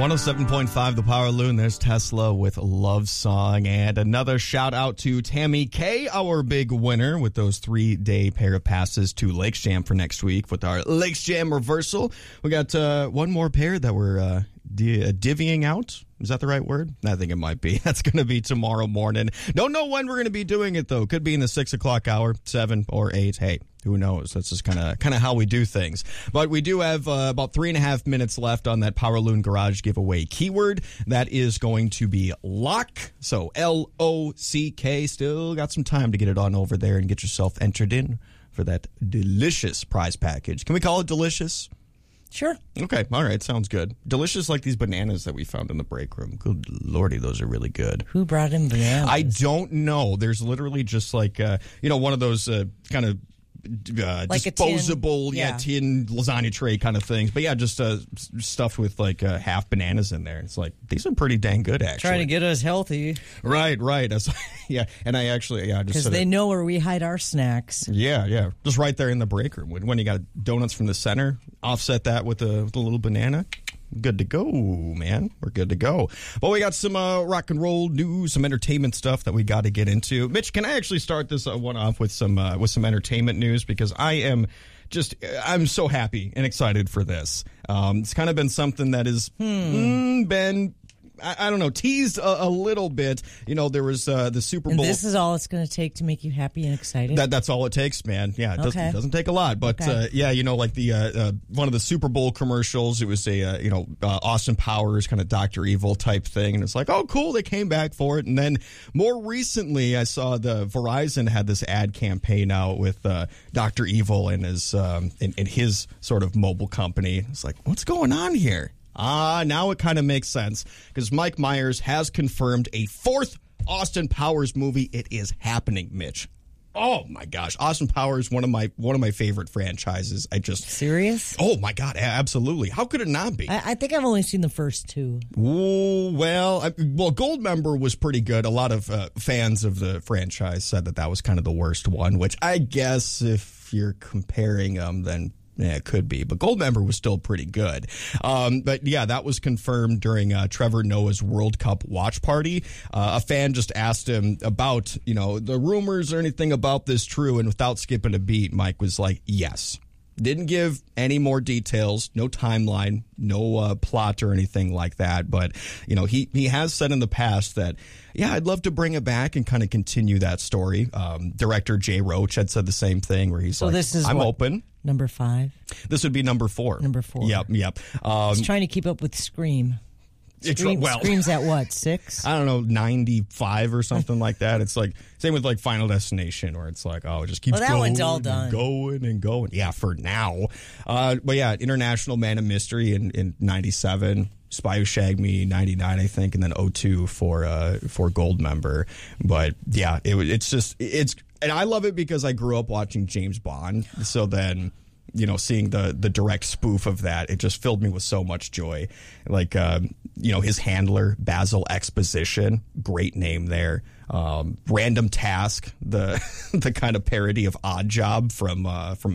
107.5 The Power Loon. There's Tesla with Love Song. And another shout out to Tammy K, our big winner with those 3-day pair of passes to Lakes Jam for next week with our Lakes Jam reversal. We got one more pair that we're divvying out. Is that the right word? I think it might be. That's going to be tomorrow morning. Don't know when we're going to be doing it, though. Could be in the 6 o'clock hour, 7 or 8. Hey, who knows? That's just kind of how we do things. But we do have about 3.5 minutes left on that Power Loon Garage giveaway keyword. That is going to be lock. So LOCK. Still got some time to get it on over there and get yourself entered in for that delicious prize package. Can we call it delicious? Sure. Okay. All right. Sounds good. Delicious like these bananas that we found in the break room. Good lordy, those are really good. Who brought in bananas? I don't know. There's literally just like, one of those kind of like disposable, tin lasagna tray kind of things. But yeah, just stuffed with like half bananas in there. It's like, these are pretty dang good, actually. Trying to get us healthy. Right. Yeah. And I actually, just because they know where we hide our snacks. Yeah. Just right there in the break room. When you got donuts from the center, offset that with a little banana. Good to go, man. We're good to go. Well, we got some rock and roll news, some entertainment stuff that we got to get into. Mitch, can I actually start this one off with some entertainment news? Because I'm so happy and excited for this. It's kind of been something that has been, I don't know, teased a little bit. You know, there was the Super Bowl. And this is all it's going to take to make you happy and excited? That's all it takes, man. Yeah, it doesn't take a lot. But, like the one of the Super Bowl commercials, it was a, Austin Powers kind of Dr. Evil type thing. And it's like, oh, cool, they came back for it. And then more recently, I saw the Verizon had this ad campaign out with Dr. Evil and his sort of mobile company. It's like, what's going on here? Now it kind of makes sense because Mike Myers has confirmed a 4th Austin Powers movie. It is happening, Mitch. Oh my gosh, Austin Powers, one of my favorite franchises. Serious? Oh my God, absolutely. How could it not be? I think I've only seen the first 2. Ooh, well, Goldmember was pretty good. A lot of fans of the franchise said that was kind of the worst one, which I guess if you're comparing them, then. Yeah, it could be, but Goldmember was still pretty good. But yeah, that was confirmed during Trevor Noah's World Cup watch party. A fan just asked him about, the rumors or anything about this true, and without skipping a beat, Mike was like, yes. Didn't give any more details, no timeline, no plot or anything like that. But, he has said in the past that, yeah, I'd love to bring it back and kind of continue that story. Director Jay Roach had said the same thing where he's I'm open. Number 5? This would be number 4. Number 4. Yep. He's trying to keep up with Scream. Scream's at what, 6? I don't know, 95 or something like that. It's like, same with like Final Destination, where it's like, it just keeps going. That one's all done. Going and going. Yeah, for now. But yeah, International Man of Mystery in 97. Spy Who Shagged Me, 99, I think, and then 02 for Goldmember. But yeah, it's and I love it because I grew up watching James Bond. So then, seeing the direct spoof of that, it just filled me with so much joy. Like, his handler, Basil Exposition, great name there. Random Task, the kind of parody of Odd Job from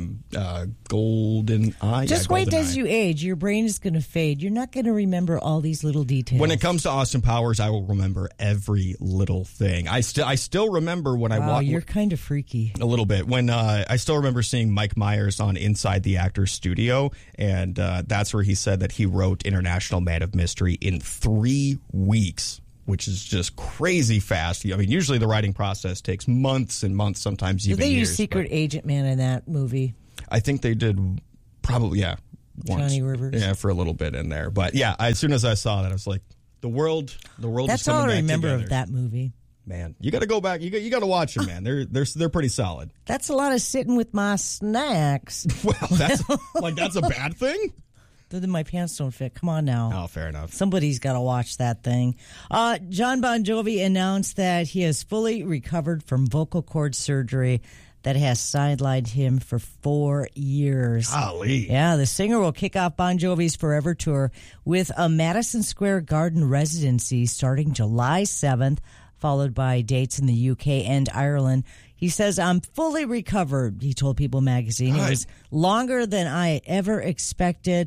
Golden Eye. Just wait as you age. Your brain is going to fade. You're not going to remember all these little details. When it comes to Austin Powers, I will remember every little thing. I still remember when I walked. You're kind of freaky. A little bit. When I still remember seeing Mike Myers on Inside the Actors Studio, and that's where he said that he wrote International Man of Mystery in 3 weeks. Which is just crazy fast. I mean, usually the writing process takes months and months, sometimes even years. Did they use Secret Agent Man in that movie? I think they did, probably, yeah. Once. Johnny Rivers? Yeah, for a little bit in there. But yeah, as soon as I saw that, I was like, the world That's is coming back That's all I remember together. of that movie. Man, you got to go back. You got to watch them, man. They're pretty solid. That's a lot of sitting with my snacks. Well, that's a bad thing? Then my pants don't fit. Come on now. Oh, fair enough. Somebody's got to watch that thing. John Bon Jovi announced that he has fully recovered from vocal cord surgery that has sidelined him for 4 years. Golly. Yeah, the singer will kick off Bon Jovi's Forever Tour with a Madison Square Garden residency starting July 7th, followed by dates in the UK and Ireland. He says, I'm fully recovered, he told People magazine. It was longer than I ever expected,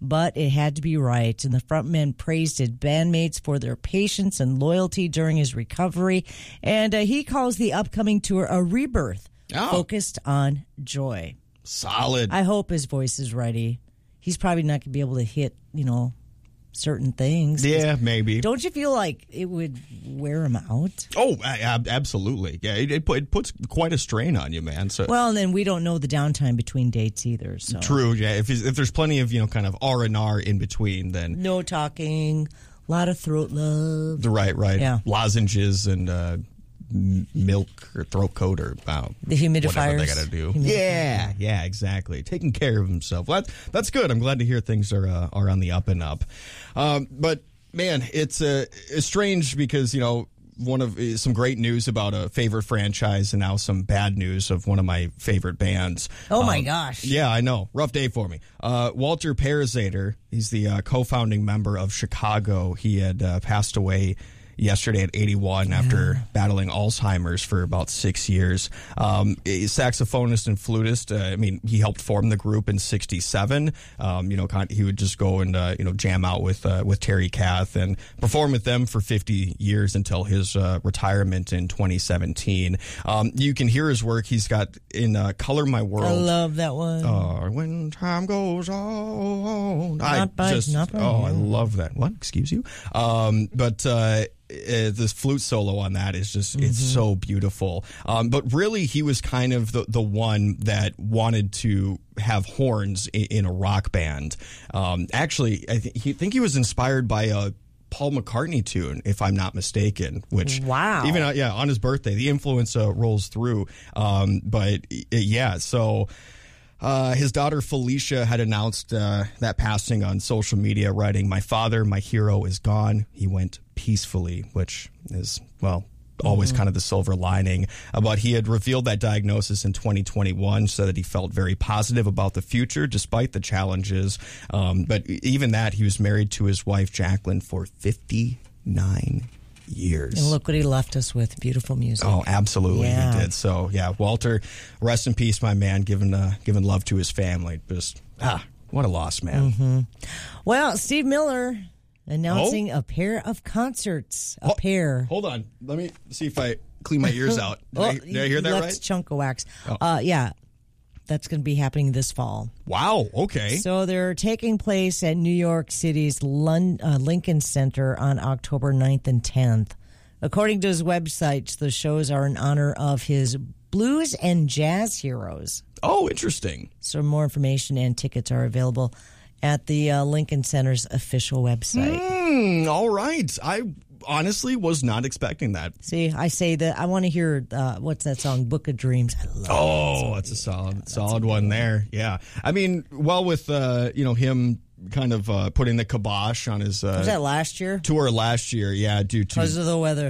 but it had to be right. And the frontman praised his bandmates for their patience and loyalty during his recovery. And he calls the upcoming tour a rebirth, focused on joy. Solid. I hope his voice is ready. He's probably not going to be able to hit, certain things. Yeah, maybe. Don't you feel like it would wear him out? Oh, absolutely. Yeah, it puts quite a strain on you, man. So well, and then we don't know the downtime between dates either. So true. Yeah, if there's plenty of kind of R&R in between, then no talking, a lot of throat love. Right. Yeah. Lozenges and milk or throat coat or the humidifiers. Whatever they got to do. Yeah, exactly. Taking care of himself. Well, that's good. I'm glad to hear things are on the up and up. But man, it's strange because some great news about a favorite franchise and now some bad news of one of my favorite bands. Oh my gosh. Yeah, I know. Rough day for me. Walter Parazaider, he's the co-founding member of Chicago. He had passed away yesterday at 81 after battling Alzheimer's for about 6 years. He's saxophonist and flutist. He helped form the group in 1967. He would just go and jam out with Terry Kath and perform with them for 50 years until his retirement in 2017. You can hear his work. He's got in Color My World. I love that one. When time goes on. I love that one. Excuse you. This flute solo on that is just, it's so beautiful. But really, he was kind of the one that wanted to have horns in a rock band. Actually, I think he was inspired by a Paul McCartney tune, if I'm not mistaken, which even on his birthday, the influence rolls through. His daughter Felicia had announced that passing on social media, writing, "My father, my hero, is gone. He went peacefully," which is, always kind of the silver lining. But he had revealed that diagnosis in 2021, so that he felt very positive about the future despite the challenges. But even that, he was married to his wife Jacqueline for 59 years. And look what he left us with. Beautiful music. Oh, absolutely. He did. So, Walter, rest in peace, my man, giving love to his family. Just, what a loss, man. Mm-hmm. Well, Steve Miller announcing a pair of concerts. Hold on. Let me see if I clean my ears out. Did I hear that right? That's chunk of wax. That's going to be happening this fall. Wow, okay. So they're taking place at New York City's Lincoln Center on October 9th and 10th. According to his website, the shows are in honor of his blues and jazz heroes. Oh, interesting. So more information and tickets are available at the Lincoln Center's official website. All right. I honestly was not expecting that. See, I say that I want to hear what's that song, Book of Dreams. I love that's a solid one there. Yeah. With him kind of putting the kibosh on his was that last year? Tour last year, due to because of the weather.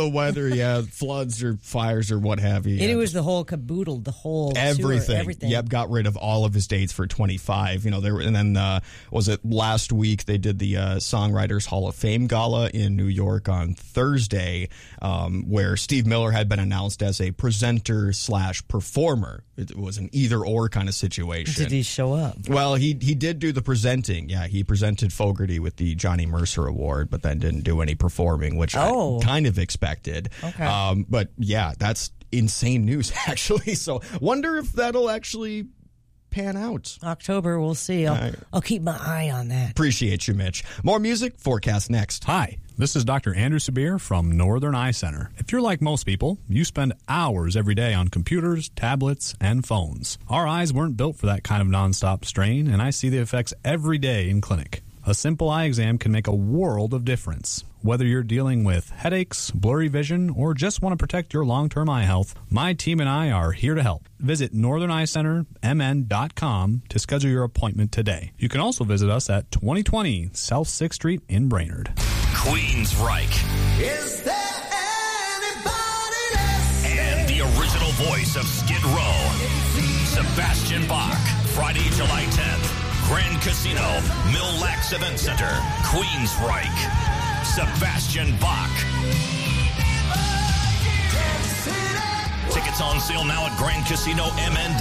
Floods or fires or what have you. And it was the whole caboodle, the whole everything. Tour, everything. Yep, got rid of all of his dates for 25. And then was it last week they did the Songwriters Hall of Fame Gala in New York on Thursday, where Steve Miller had been announced as a presenter/performer. It was an either-or kind of situation. Did he show up? Well, he did do the presenting. Yeah, he presented Fogerty with the Johnny Mercer Award, but then didn't do any performing, which I kind of expected. Okay. But yeah, that's insane news, actually. So wonder if that'll actually pan out. October, we'll see. I'll keep my eye on that. Appreciate you, Mitch. More music, forecast next. Hi, this is Dr. Andrew Sabir from Northern Eye Center. If you're like most people, you spend hours every day on computers, tablets, and phones. Our eyes weren't built for that kind of nonstop strain, and I see the effects every day in clinic. A simple eye exam can make a world of difference. Whether you're dealing with headaches, blurry vision, or just want to protect your long-term eye health, my team and I are here to help. Visit northerneyecentermn.com to schedule your appointment today. You can also visit us at 2020 South 6th Street in Brainerd. Queensryche. Is there anybody else? And the original voice of Skid Row, Sebastian Bach. Friday, July 10th. Grand Casino, Mille Lacs Event Center, Queensryche. Sebastian Bach. Tickets on sale now at Grand Casino MN.